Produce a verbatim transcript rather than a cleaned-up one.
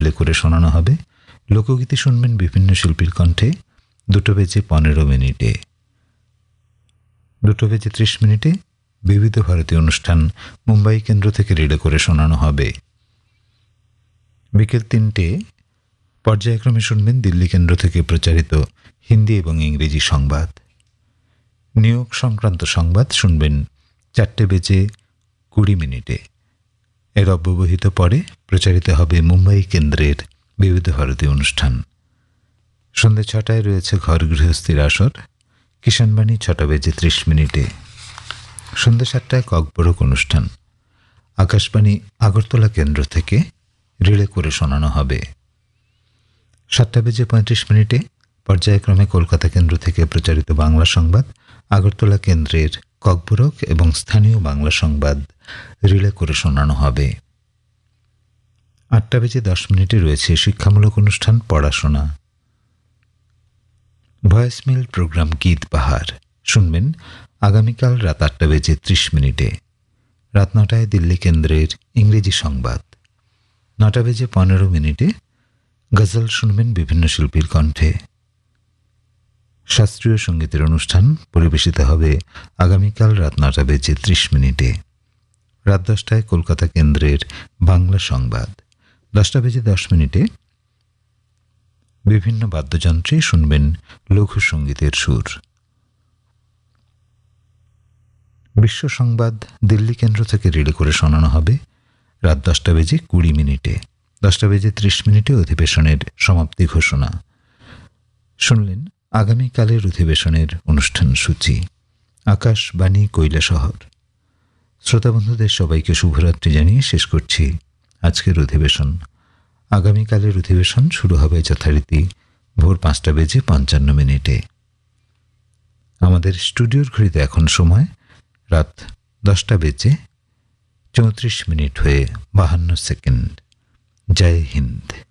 Play করে শোনানো হবে। লোকগীতি শুনবেন বিভিন্ন শিল্পীর কণ্ঠে দুটো বেজে পনেরো মিনিটে। দুটো বেজে ত্রিশ মিনিটে বিবিধ ভারতী অনুষ্ঠান মুম্বাই কেন্দ্র থেকে রিলে করে শোনানো হবে। বিকেল তিনটে পর্যায়ক্রমে শুনবেন দিল্লি কেন্দ্র থেকে প্রচারিত হিন্দি এবং ইংরেজি সংবাদ। নিয়োগ সংক্রান্ত সংবাদ শুনবেন চারটে বেজে কুড়ি মিনিটে। এর অব্যবহিত পরে প্রচারিত হবে মুম্বাই কেন্দ্রের বিবিধ ভারতী অনুষ্ঠান। সন্ধ্যে ছটায় রয়েছে ঘর গৃহস্থীর আসর, কিষাণবাণী ছটা বেজে ত্রিশ মিনিটে। সন্ধ্যে সাতটায় ককবরক অনুষ্ঠান আকাশবাণী আগরতলা কেন্দ্র থেকে রিলে করে শোনানো হবে। সাতটা বেজে পঁয়ত্রিশ মিনিটে পর্যায়ক্রমে কলকাতা কেন্দ্র থেকে প্রচারিত বাংলা সংবাদ আগরতলা কেন্দ্রের ককবরক এবং স্থানীয় বাংলা সংবাদ রিলে করে শোনানো হবে। আটটা বেজে দশ মিনিটে রয়েছে শিক্ষামূলক অনুষ্ঠান পড়াশোনা। ভয়েস মেল প্রোগ্রাম গীত বাহার শুনবেন আগামীকাল রাত আটটা বেজে ত্রিশ মিনিটে। রাত নটায় দিল্লি কেন্দ্রের ইংরেজি সংবাদ। নটা বেজে পনেরো মিনিটে গজল শুনবেন বিভিন্ন শিল্পীর কণ্ঠে। শাস্ত্রীয় সঙ্গীতের অনুষ্ঠান পরিবেশিত হবে আগামীকাল রাত নটা বেজে ত্রিশ মিনিটে। রাত দশটায় কলকাতা কেন্দ্রের বাংলা সংবাদ। দশটা বেজে দশ মিনিটে বিভিন্ন বাদ্যযন্ত্রে শুনবেন লঘু সঙ্গীতের সুর। বিশ্ব সংবাদ দিল্লি কেন্দ্র থেকে রিলে করে শোনানো হবে রাত দশটা বেজে কুড়ি মিনিটে। দশটা বেজে ত্রিশ মিনিটে অধিবেশনের সমাপ্তি ঘোষণা শুনলেন। আগামীকালের অধিবেশনের অনুষ্ঠান সূচি। আকাশবাণী কৈলাসহর। শ্রোতা বন্ধুদের সবাইকে শুভরাত্রি জানিয়ে শেষ করছি আজকের অধিবেশন। আগামীকালের অধিবেশন শুরু হবে যথারীতি ভোর পাঁচটা বেজে পঞ্চান্ন মিনিটে। আমাদের স্টুডিওর ঘড়িতে এখন সময় রাত দশটা বেজে চৌত্রিশ মিনিট হয়ে বাহান্ন সেকেন্ড। জয় হিন্দ।